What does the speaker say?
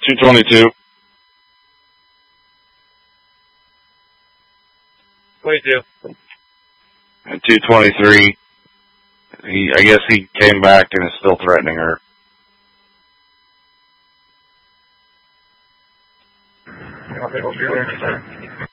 222. 22. And 223. I guess he came back and is still threatening her. I don't think we'll be there.